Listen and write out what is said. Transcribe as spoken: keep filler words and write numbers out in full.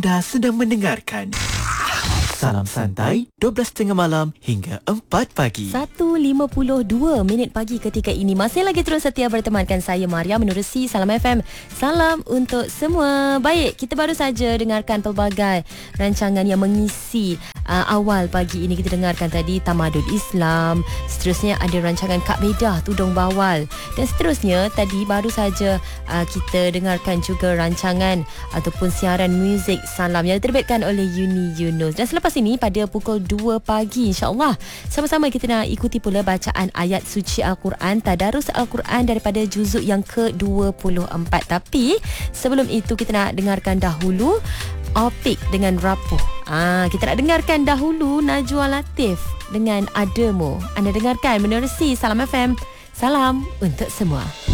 Anda sedang mendengarkan Salam Santai, dua belas tiga puluh malam hingga empat pagi. satu lima puluh dua minit pagi ketika ini. Masih lagi terus setia bertemankan saya Maria menerusi Salam F M. Salam untuk semua. Baik, kita baru saja dengarkan pelbagai rancangan yang mengisi uh, awal pagi ini. Kita dengarkan tadi Tamadun Islam. Seterusnya ada rancangan Kak Bedah, Tudung Bawal. Dan seterusnya tadi baru saja uh, kita dengarkan juga rancangan ataupun siaran muzik Salam yang diterbitkan oleh Uni Yunus. Dan selepas ini pada pukul dua pagi insya-Allah sama-sama kita nak ikuti pula bacaan ayat suci Al-Quran, tadarus Al-Quran daripada juzuk yang ke dua puluh empat. Tapi sebelum itu kita nak dengarkan dahulu Opik dengan Rapuh. Ah, kita nak dengarkan dahulu Najwa Latif dengan Ademo. Anda dengarkan menerusi Salam F M. Salam untuk semua.